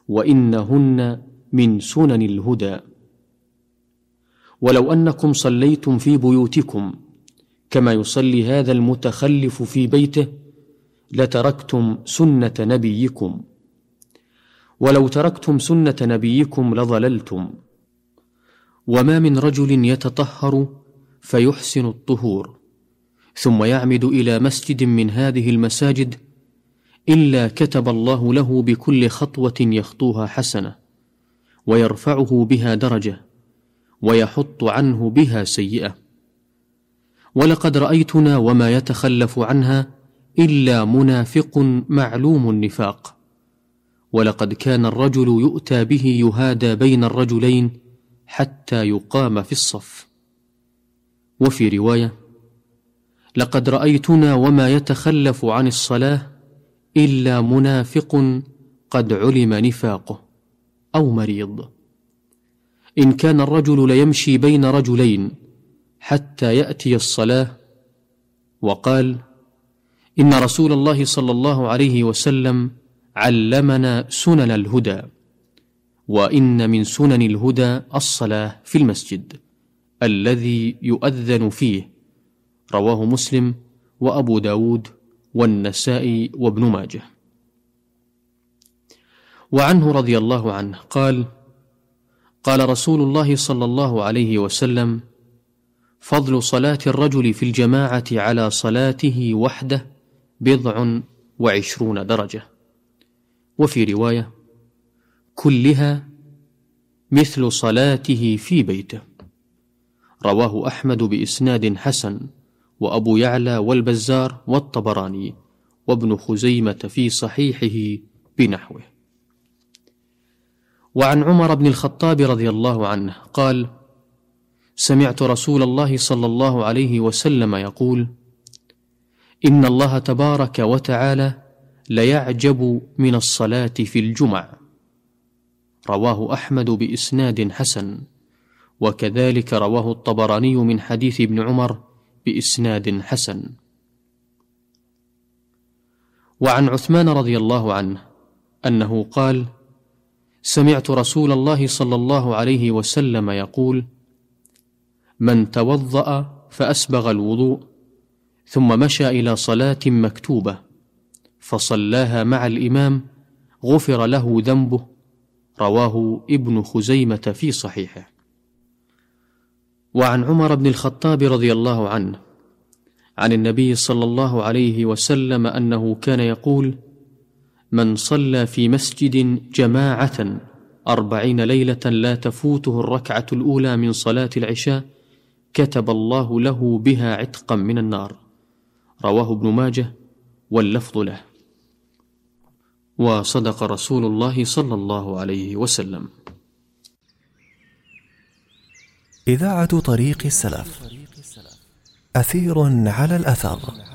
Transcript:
وإنهن من سنن الهدى. ولو أنكم صليتم في بيوتكم كما يصلي هذا المتخلف في بيته لتركتم سنة نبيكم، ولو تركتم سنة نبيكم لضللتم. وما من رجل يتطهر فيحسن الطهور ثم يعمد إلى مسجد من هذه المساجد إلا كتب الله له بكل خطوة يخطوها حسنة، ويرفعه بها درجة، ويحط عنه بها سيئة. ولقد رأيتنا وما يتخلف عنها إلا منافق معلوم النفاق. ولقد كان الرجل يؤتى به يهادى بين الرجلين حتى يقام في الصف. وفي رواية: لقد رأيتنا وما يتخلف عن الصلاة إلا منافق قد علم نفاقه أو مريض. إن كان الرجل ليمشي بين رجلين حتى يأتي الصلاة. وقال: إن رسول الله صلى الله عليه وسلم علمنا سنن الهدى، وإن من سنن الهدى الصلاة في المسجد الذي يؤذن فيه. رواه مسلم وأبو داود والنسائي وابن ماجه. وعنه رضي الله عنه قال: قال رسول الله صلى الله عليه وسلم: فضل صلاة الرجل في الجماعة على صلاته وحده 27 درجة. وفي رواية: كلها مثل صلاته في بيته. رواه أحمد بإسناد حسن، وأبو يعلى والبزار والطبراني وابن خزيمة في صحيحه بنحوه. وعن عمر بن الخطاب رضي الله عنه قال: سمعت رسول الله صلى الله عليه وسلم يقول: إن الله تبارك وتعالى ليعجب من الصلاة في الجمع. رواه أحمد بإسناد حسن، وكذلك رواه الطبراني من حديث ابن عمر بإسناد حسن. وعن عثمان رضي الله عنه أنه قال: سمعت رسول الله صلى الله عليه وسلم يقول: من توضأ فأسبغ الوضوء ثم مشى إلى صلاة مكتوبة فصلاها مع الإمام غفر له ذنبه. رواه ابن خزيمة في صحيحه. وعن عمر بن الخطاب رضي الله عنه عن النبي صلى الله عليه وسلم أنه كان يقول: من صلى في مسجد جماعة 40 ليلة لا تفوته الركعة الأولى من صلاة العشاء كتب الله له بها عتقا من النار. رواه ابن ماجه واللفظ له. وصدق رسول الله صلى الله عليه وسلم. إذاعة طريق السلف، أثير على الأثر.